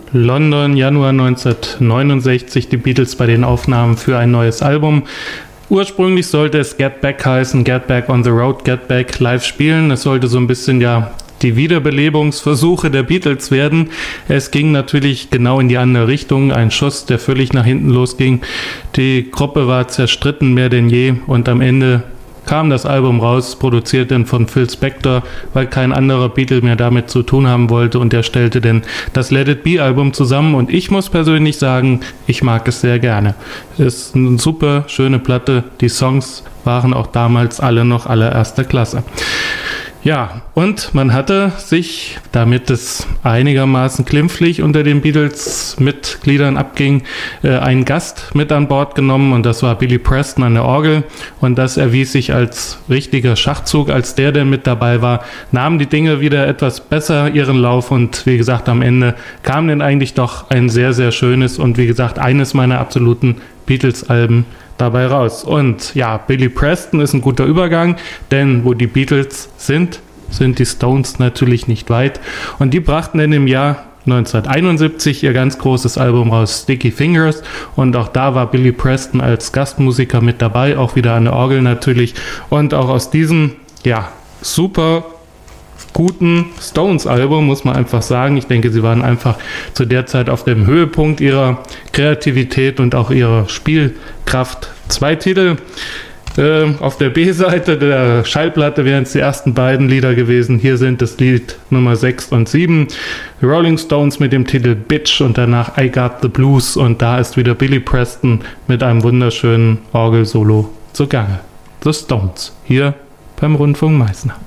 London, Januar 1969, die Beatles bei den Aufnahmen für ein neues Album. Ursprünglich sollte es Get Back heißen, Get Back on the Road, Get Back live spielen. Es sollte so ein bisschen die Wiederbelebungsversuche der Beatles werden. Es ging natürlich genau in die andere Richtung. Ein Schuss, der völlig nach hinten losging. Die Gruppe war zerstritten mehr denn je und am Ende kam das Album raus, produziert dann von Phil Spector, weil kein anderer Beatle mehr damit zu tun haben wollte und er stellte dann das Let It Be Album zusammen und ich muss persönlich sagen, ich mag es sehr gerne. Es ist eine super schöne Platte, die Songs waren auch damals alle noch allererster Klasse. Ja, und man hatte sich, damit es einigermaßen glimpflich unter den Beatles-Mitgliedern abging, einen Gast mit an Bord genommen und das war Billy Preston an der Orgel und das erwies sich als richtiger Schachzug, als der mit dabei war, nahmen die Dinge wieder etwas besser ihren Lauf und wie gesagt, am Ende kam dann eigentlich doch ein sehr, sehr schönes und wie gesagt, eines meiner absoluten Beatles-Alben dabei raus. Und ja, Billy Preston ist ein guter Übergang, denn wo die Beatles sind die Stones natürlich nicht weit. Und die brachten in dem Jahr 1971 ihr ganz großes Album raus, Sticky Fingers. Und auch da war Billy Preston als Gastmusiker mit dabei, auch wieder an der Orgel natürlich. Und auch aus diesem, super guten Stones-Album, muss man einfach sagen. Ich denke, sie waren einfach zu der Zeit auf dem Höhepunkt ihrer Kreativität und auch ihrer Spielkraft. 2 Titel auf der B-Seite der Schallplatte wären es die ersten beiden Lieder gewesen. Hier sind das Lied Nummer 6 und 7. The Rolling Stones mit dem Titel Bitch und danach I Got the Blues und da ist wieder Billy Preston mit einem wunderschönen Orgelsolo zugange. The Stones, hier beim Rundfunk Meißner.